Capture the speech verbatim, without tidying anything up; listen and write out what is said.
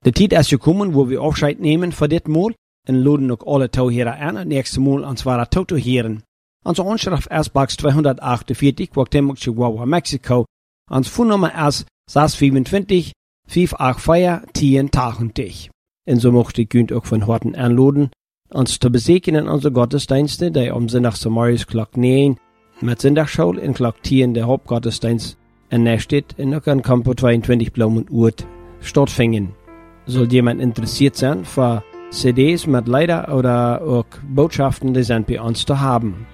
De tijd is gekomen, wo wir Aufscheid nehmen voor dit Mal en laden ook alle Tauheren aan het nächste Mal ans ware Tauheren. Onze Anschrift ist Box zweihundertachtundvierzig, Guatemala, Chihuahua, Mexiko. Ons Phonennummer ist zes vierentwintig, vijf acht vier, tien tachtig. En so mocht ik u ook van harten aanladen, ons te bezekenen onze gottesdiensten, die om zondagsmorgens klok negen met zondagschool en klok tien de hoofdgottesdienst en Nestedt en ook aan Campo tweeëntwintig Bloemenwoerd stattvinden. Soll jemand interessiert sein für C Ds mit Lieder oder auch Botschaften, die sind bei uns zu haben.